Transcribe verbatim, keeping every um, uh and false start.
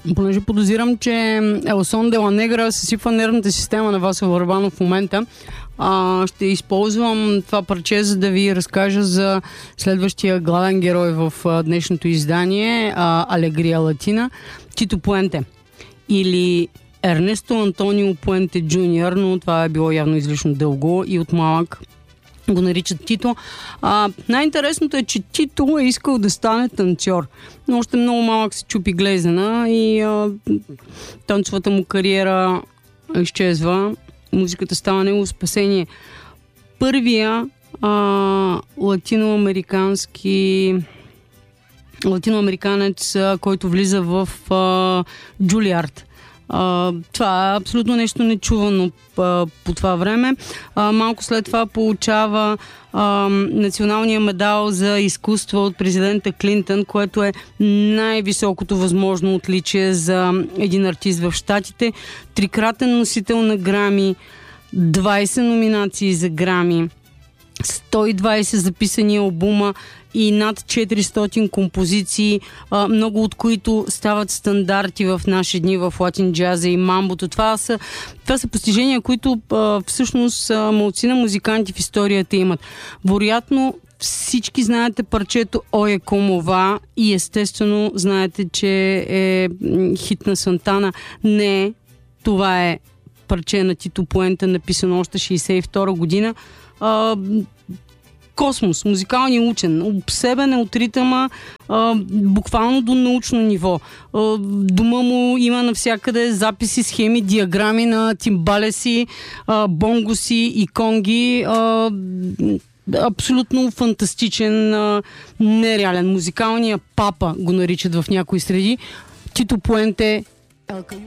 понеже подозирам, че Елсон де ла Негра съсипва нервната система на Васил Върбанов в момента. А, ще използвам това парче, за да ви разкажа за следващия главен герой в а, днешното издание, а, Алегрия Латина, Тито Пуенте. Или Ернесто Антонио Пуенте Джуниор, но това е било явно излишно дълго и от малък го наричат Тито. А, най-интересното е, че Тито е искал да стане танцор, но още много малък се чупи глезена и а, танцовата му кариера изчезва. Музиката става негово спасение. Първия а, латиноамерикански латиноамериканец, а, който влиза в а, Джулиард. Uh, това е абсолютно нещо нечувано uh, по това време. Uh, малко след това получава uh, националния медал за изкуство от президента Клинтън, което е най-високото възможно отличие за един артист в Щатите. Трикратен носител на Грами, двайсет номинации за Грами, сто и двайсет записани албума и над четиристотин композиции, много от които стават стандарти в наши дни в латин джаза и мамбото. Това са, това са постижения, които всъщност малцина музиканти в историята имат. Вероятно всички знаете парчето Ое Комова и естествено знаете, че е хит на Сантана. Не, това е парче на Тито Пуенте, написано още шейсет и втора година. Космос, музикалния учен, обсебен е от ритъма а, буквално до научно ниво. А, дома му има навсякъде записи, схеми, диаграми на тимбалеси, а, бонгоси и конги. А, абсолютно фантастичен, а, нереален. Музикалния папа го наричат в някои среди. Тито Пуенте, Ел Камино.